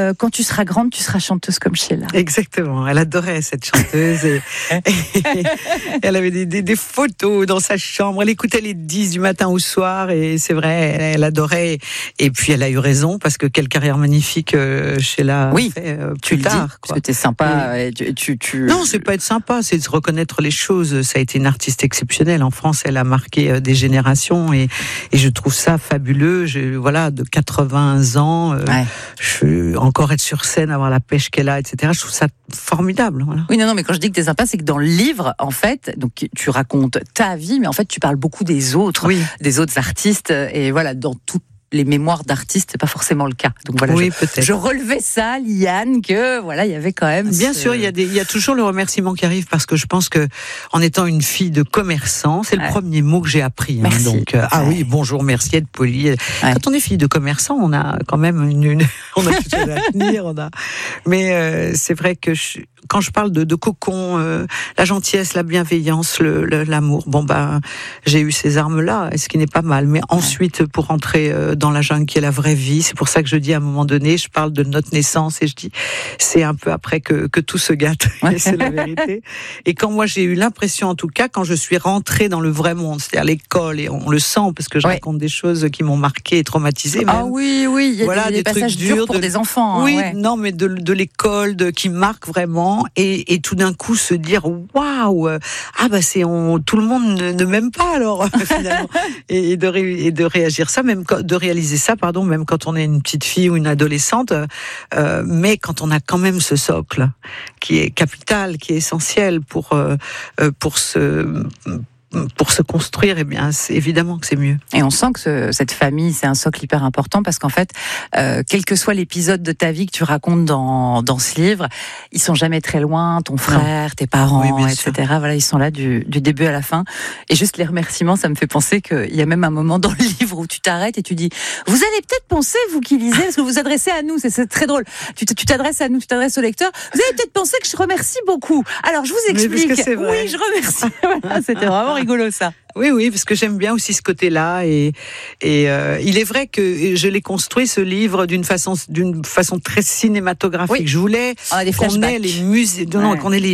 quand tu seras grande, tu seras chanteuse comme Sheila. Exactement, elle adorait cette chanteuse et elle avait des photos dans sa chambre, elle écoutait les 10 du matin au soir et c'est vrai, elle adorait et puis elle a eu raison parce que quelle carrière magnifique Sheila a fait tu plus tard. Dis, parce que t'es sympa. Et tu... Non, c'est pas être sympa, c'est de reconnaître les choses. Ça a été une artiste exceptionnelle. En France, elle a marqué des générations et je trouve ça fabuleux. Voilà, de 80 ans, encore être sur scène, avoir la pêche qu'elle a, etc. Je trouve ça formidable. Voilà. Oui, non, mais quand je dis que t'es sympa, c'est que dans le livre, en fait, donc tu racontes ta vie, mais en fait, tu parles beaucoup des autres artistes, et voilà, dans toutes les mémoires d'artistes, c'est pas forcément le cas. Donc voilà, je relevais ça, Liane, que voilà, il y avait quand même. Bien sûr, il y a toujours le remerciement qui arrive parce que je pense que, en étant une fille de commerçant, c'est le premier mot que j'ai appris. Merci. Donc, oui, bonjour, merci, être poli. Quand on est fille de commerçant, on a quand même on a quelque chose à tenir, mais c'est vrai que quand je parle de cocon, la gentillesse, la bienveillance, l'amour, j'ai eu ces armes-là, ce qui n'est pas mal. Mais ensuite, pour rentrer dans la jungle qui est la vraie vie, c'est pour ça que je dis à un moment donné, je parle de notre naissance et je dis, c'est un peu après que tout se gâte. Et c'est la vérité. Et quand moi j'ai eu l'impression, en tout cas, quand je suis rentrée dans le vrai monde, c'est-à-dire l'école, et on le sent parce que je raconte des choses qui m'ont marquée et traumatisée. Ah oui, il y a des passages durs pour des enfants. Oui, non, mais de l'école qui marque vraiment. Et tout d'un coup se dire waouh, tout le monde ne m'aime pas alors finalement et de réagir ça, même de réaliser ça, même quand on est une petite fille ou une adolescente, mais quand on a quand même ce socle qui est capital, qui est essentiel pour se construire, c'est évidemment que c'est mieux. Et on sent que cette famille, c'est un socle hyper important parce qu'en fait, quel que soit l'épisode de ta vie que tu racontes dans ce livre, ils sont jamais très loin, ton frère, tes parents, etc. Voilà, ils sont là du début à la fin. Et juste les remerciements, ça me fait penser qu'il y a même un moment dans le livre où tu t'arrêtes et tu dis, vous allez peut-être penser, vous qui lisez, parce que vous vous adressez à nous, c'est très drôle. Tu t'adresses à nous, tu t'adresses au lecteur. Vous allez peut-être penser que je remercie beaucoup. Alors, je vous explique. Oui, je remercie. Voilà, c'était vraiment rigolo ça. Oui, parce que j'aime bien aussi ce côté-là et il est vrai que je l'ai construit ce livre d'une façon très cinématographique. Oui. Je voulais qu'on ait les musées, qu'on ait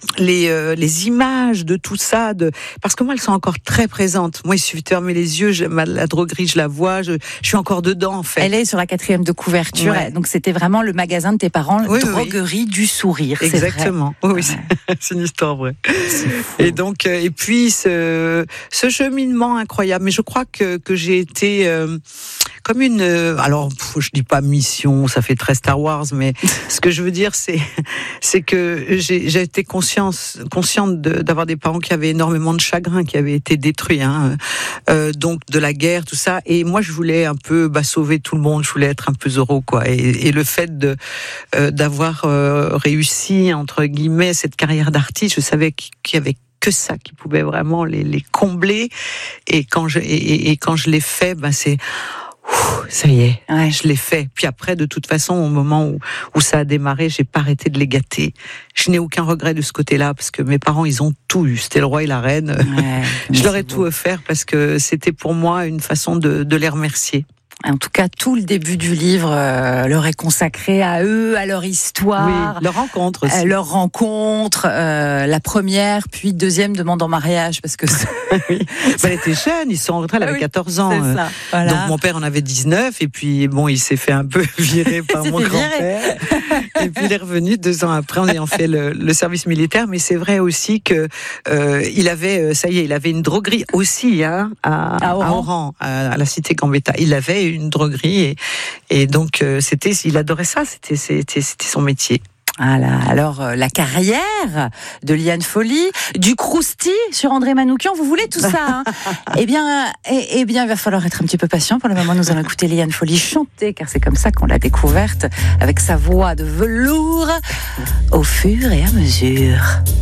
les images de tout ça, parce que moi elles sont encore très présentes. Moi il suffit de fermer les yeux, la droguerie je la vois, je suis encore dedans en fait. Elle est sur la 4e de couverture, donc c'était vraiment le magasin de tes parents, droguerie du sourire. Exactement. C'est vrai. Oui, c'est une histoire vraie. Et donc et puis ce cheminement incroyable, mais je crois que j'ai été comme une alors je dis pas mission, ça fait très Star Wars, mais ce que je veux dire c'est que j'ai été consciente d'avoir des parents qui avaient énormément de chagrin, qui avaient été détruits, donc de la guerre, tout ça, et moi je voulais un peu sauver tout le monde, je voulais être un peu Zorro quoi, et le fait d'avoir réussi entre guillemets cette carrière d'artiste, je savais qu'il y avait que ça qui pouvait vraiment les combler, et quand je l'ai fait, c'est ça y est, je l'ai fait. Puis après, de toute façon, au moment où ça a démarré, j'ai pas arrêté de les gâter. Je n'ai aucun regret de ce côté-là, parce que mes parents, ils ont tout eu. C'était le roi et la reine. Je leur ai tout offert parce que c'était pour moi une façon de les remercier. En tout cas, tout le début du livre leur est consacré à eux, à leur histoire. Oui, leur rencontre aussi. Leur rencontre, la première, puis deuxième demande en mariage, parce que... oui. Elle était jeune, ils sont rentrés, elle avait 14 ans. C'est ça, voilà. Donc mon père en avait 19, et puis il s'est fait un peu virer par mon grand-père. Et puis il est revenu 2 ans après en ayant fait le service militaire. Mais c'est vrai aussi que il avait, il avait une droguerie aussi à Oran, à la cité Gambetta. Il avait une droguerie et donc il adorait ça, c'était son métier. Voilà. Alors, la carrière de Liane Folly, du Crousti sur André Manoukian, vous voulez tout ça, Eh bien, il va falloir être un petit peu patient. Pour le moment, nous allons écouter Liane Folly chanter, car c'est comme ça qu'on l'a découverte, avec sa voix de velours, au fur et à mesure.